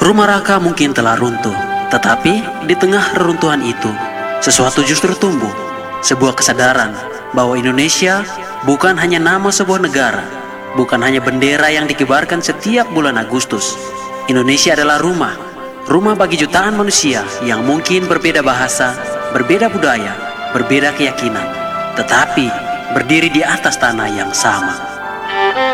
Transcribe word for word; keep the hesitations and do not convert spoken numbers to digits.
Rumah Raka mungkin telah runtuh, tetapi di tengah reruntuhan itu, sesuatu justru tumbuh. Sebuah kesadaran bahwa Indonesia bukan hanya nama sebuah negara, bukan hanya bendera yang dikibarkan setiap bulan Agustus. Indonesia adalah rumah, rumah bagi jutaan manusia yang mungkin berbeda bahasa, berbeda budaya, berbeda keyakinan, tetapi berdiri di atas tanah yang sama.